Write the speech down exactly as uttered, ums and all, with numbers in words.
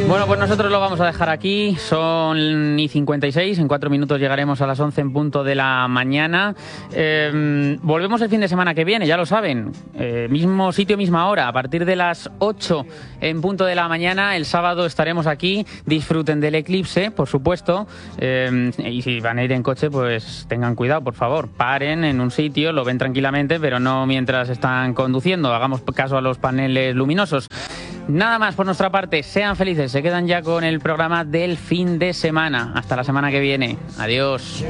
Bueno, pues nosotros lo vamos a dejar aquí. Son y cincuenta y seis. En cuatro minutos llegaremos a las once en punto de la mañana. Eh, volvemos el fin de semana que viene, ya lo saben. Eh, mismo sitio, misma hora. A partir de las ocho en punto de la mañana, el sábado estaremos aquí. Disfruten del eclipse, por supuesto. Eh, y si van a ir en coche, pues tengan cuidado, por favor. Paren en un sitio, lo ven tranquilamente, pero no mientras están conduciendo. Hagamos caso a los paneles luminosos. Nada más por nuestra parte. Sean felices. Se quedan ya con el programa del fin de semana. Hasta la semana que viene. Adiós.